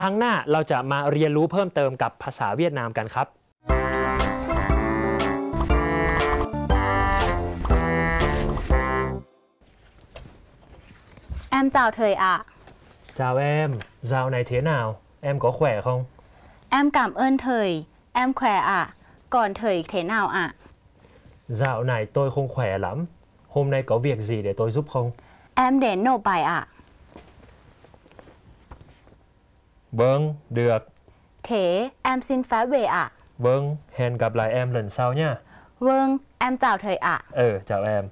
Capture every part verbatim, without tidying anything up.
ครั้งหน้าเราจะมาเรียนรู้เพิ่มเติมกับภาษาเวียดนามกันครับแอมchào thầy ạ. Chào em, dạo này thế nào? Em có khỏe không? Em cảm ơn thầy, em khỏe ạ. Còn thầy thế nào ạ? Dạo này tôi không khỏe lắm. Hôm nay có việc gì để tôi giúp không? Em đến nộp bài ạ. Vâng, được. Thế em xin phép về ạ. Vâng, hẹn gặp lại em lần sau nha. Vâng, em chào thầy ạ. Ừ, chào em.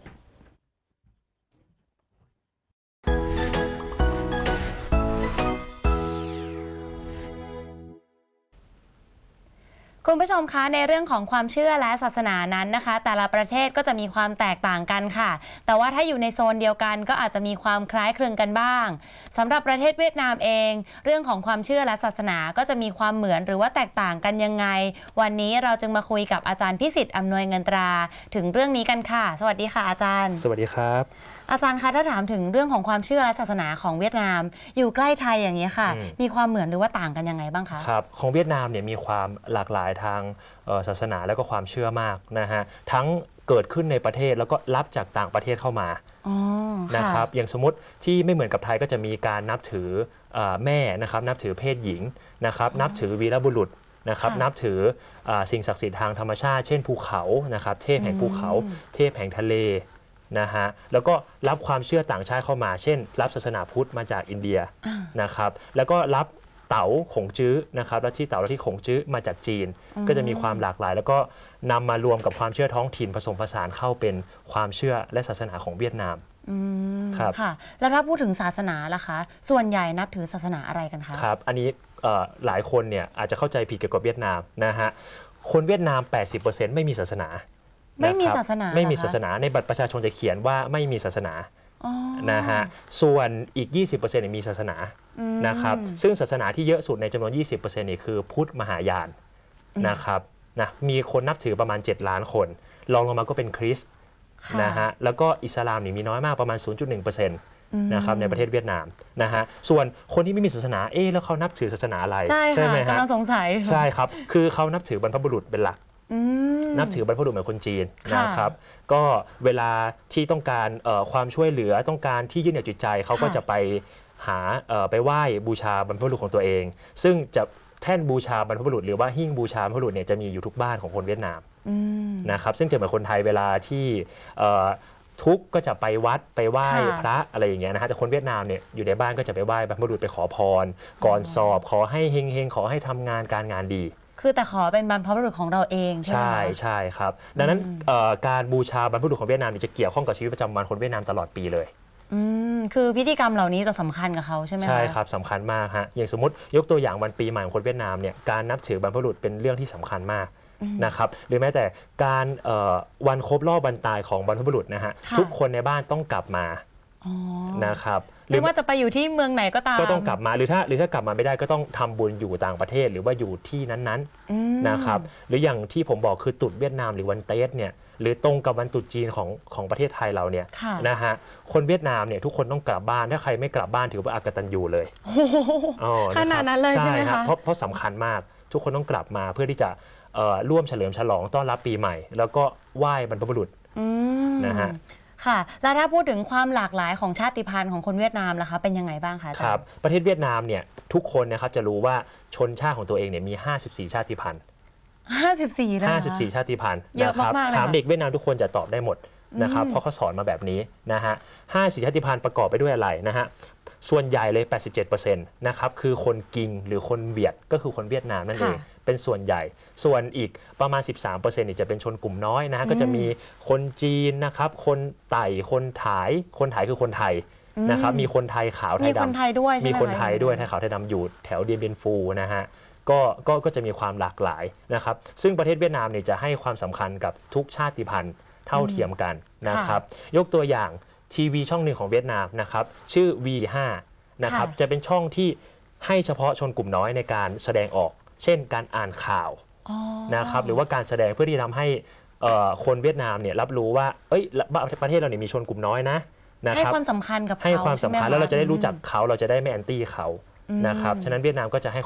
คุณผู้ชมคะในเรื่องของความเชื่อและศาสนานั้นนะคะแต่ละประเทศก็จะมีความแตกต่างกันค่ะแต่ว่าถ้าอยู่ในโซนเดียวกันก็อาจจะมีความคล้ายคลึงกันบ้างสำหรับประเทศเวียดนามเองเรื่องของความเชื่อและศาสนาก็จะมีความเหมือนหรือว่าแตกต่างกันยังไงวันนี้เราจึงมาคุยกับอาจารย์พิสิทธิ์อำนวยเงินตราถึงเรื่องนี้กันค่ะสวัสดีค่ะอาจารย์สวัสดีครับอาจารย์คะถ้าถามถึงเรื่องของความเชื่อและศาสนาของเวียดนามอยู่ใกล้ไทยอย่างนี้ค่ะมีความเหมือนหรือว่าต่างกันยังไงบ้างคะครับของเวียดนามเนี่ยมีความหลากหลายทางศาสนาและก็ความเชื่อมากนะฮะทั้งเกิดขึ้นในประเทศแล้วก็รับจากต่างประเทศเข้ามานะครับอย่างสมมติที่ไม่เหมือนกับไทยก็จะมีการนับถือแม่นะครับนับถือเพศหญิงนะครับนับถือวีรบุรุษนะครับนับถือสิ่งศักดิ์สิทธิ์ทางธรรมชาติเช่นภูเขานะครับเทพแห่งภูเขาเทพแห่งทะเลนะฮะแล้วก็รับความเชื่อต่างชาติเข้ามาเช่นรับศาสนาพุทธมาจากอินเดียนะครับแล้วก็รับเต๋าขงจื้อนะครับและที่เต๋าและที่ขงจื้อมาจากจีนก็จะมีความหลากหลายแล้วก็นำมารวมกับความเชื่อท้องถิ่นผสมผสานเข้าเป็นความเชื่อและศาสนาของเวียดนามครับค่ะแล้วถ้าพูดถึงศาสนาล่ะคะส่วนใหญ่นับถือศาสนาอะไรกันคะครับอันนี้หลายคนเนี่ยอาจจะเข้าใจผิดเกี่ยวกับเวียดนามนะฮะคนเวียดนาม แปดสิบเปอร์เซ็นต์ ไม่มีศาสนาไม่มีศาสนาไม่มีศาสนาในบัตรประชาชนจะเขียนว่าไม่มีศาสนานะฮะส่วนอีก ยี่สิบเปอร์เซ็นต์ มีศาสนานะครับซึ่งศาสนาที่เยอะสุดในจำนวน ยี่สิบเปอร์เซ็นต์ นี่คือพุทธมหายานนะครับนะมีคนนับถือประมาณเจ็ดล้านคนรองลงมาก็เป็นคริสต์นะฮะแล้วก็อิสลามนี่มีน้อยมากประมาณ ศูนย์จุดหนึ่งเปอร์เซ็นต์ นะครับในประเทศเวียดนามนะฮะส่วนคนที่ไม่มีศาสนาเอ๊ะแล้วเขานับถือศาสนาอะไรใช่ไหมฮะกำลังสงสัยใช่ครับคือเขานับถือบรรพบุรุษเป็นหลักนับถือบรรพบุรุษเหมือนคนจีนนะครับก็เวลาที่ต้องการความช่วยเหลือต้องการที่ยึดเหนี่ยวจิตใจเขาก็จะไปหาไปไหว้บูชาบรรพบุรุษของตัวเองซึ่งจะแท่นบูชาบรรพบุรุษหรือว่าหิ้งบูชาบรรพบุรุษเนี่ยจะมีอยู่ทุกบ้านของคนเวียดนามนะครับซึ่งจะเหมือนคนไทยเวลาที่ทุกก็จะไปวัดไปไหว้พระอะไรอย่างเงี้ยนะฮะแต่คนเวียดนามเนี่ยอยู่ในบ้านก็จะไปไหว้บรรพบุรุษไปขอพรก่อนสอบขอให้เฮงๆขอให้ทำงานการงานดีคือแต่ขอเป็นบรรพบุรุษของเราเองใช่ไหมใช่ใช่ครับดังนั้นการบูชาบรรพบุรุษของเวียดนามจะเกี่ยวข้องกับชีวิตประจำวันคนเวียดนามตลอดปีเลยอืมคือพิธีกรรมเหล่านี้จะสำคัญกับเขาใช่ไหมใช่ครับสำคัญมากฮะอย่างสมมติยกตัวอย่างวันปีใหม่ของคนเวียดนามเนี่ยการนับถือบรรพบุรุษเป็นเรื่องที่สำคัญมากนะครับหรือแม้แต่การวันครบรอบวันตายของบรรพบุรุษนะฮะทุกคนในบ้านต้องกลับมานะครับไม่ว่าจะไปอยู่ที่เมืองไหนก็ตามก็ต้องกลับมาหรือถ้าหรือถ้ากลับมาไม่ได้ก็ต้องทำบุญอยู่ต่างประเทศหรือว่าอยู่ที่นั้นๆนะครับหรืออย่างที่ผมบอกคือตรุษเวียดนามหรือวันเตสเนี่ยหรือตรงกับวันตรุษจีนของของประเทศไทยเราเนี่ยนะฮะคนเวียดนามเนี่ยทุกคนต้องกลับบ้านถ้าใครไม่กลับบ้านถือว่าอากตัญญูเลยขนาดนั้นเลยใช่ไหมคะเพราะเพราะสำคัญมากทุกคนต้องกลับมาเพื่อที่จะร่วมเฉลิมฉลองต้อนรับปีใหม่แล้วก็ไหว้บรรพบุรุษนะฮะค่ะแล้วถ้าพูดถึงความหลากหลายของชาติพันธุ์ของคนเวียดนามล่ะคะเป็นยังไงบ้างคะครับประเทศเวียดนามเนี่ยทุกคนนะครับจะรู้ว่าชนชาติของตัวเองเนี่ยมีห้าสิบสี่ชาติพันธุ์ห้าสิบสี่แล้วห้าสิบสี่ชาติพันธุ์นะครับถามเด็กเวียดนามทุกคนจะตอบได้หมดนะครับเพราะเขาสอนมาแบบนี้นะฮะห้าสิบสี่ชาติพันธุ์ประกอบไปด้วยอะไรนะฮะส่วนใหญ่เลย แปดสิบเจ็ดเปอร์เซ็นต์ นะครับคือคนกิงหรือคนเวียดก็คือคนเวียดนามนั่นเองเป็นส่วนใหญ่ส่วนอีกประมาณ สิบสามเปอร์เซ็นต์ นี่จะเป็นชนกลุ่มน้อยนะฮะก็จะมีคนจีนนะครับคนไต่คนถายคนไถคือคนไทยนะครับมีคนไทยขาวไทยดำมีคนไทยด้วยมีคนไทยด้วยไทยขาวไทยดำอยู่แถวเดียนเบียนฟูนะฮะก็ก็ก็จะมีความหลากหลายนะครับซึ่งประเทศเวียดนามเนี่ยจะให้ความสำคัญกับทุกชาติพันธุ์เท่าเทียมกันนะครับยกตัวอย่างทีวีช่องหนึ่งของเวียดนามนะครับชื่อ วี ห้า นะครับจะเป็นช่องที่ให้เฉพาะชนกลุ่มน้อยในการแสดงออกเช่นการอ่านข่าวนะครับหรือว่าการแสดงเพื่อที่ทำให้คนเวียดนามเนี่ยรับรู้ว่าเอ้ยประเทศเราเนี่ยมีชนกลุ่มน้อยนะให้ความสำคัญกับเขาให้ความสำคัญแล้วเราจะได้รู้จักเขาเราจะได้ไม่แอนตี้เขานะครับฉะนั้นเวียดนามก็จะให้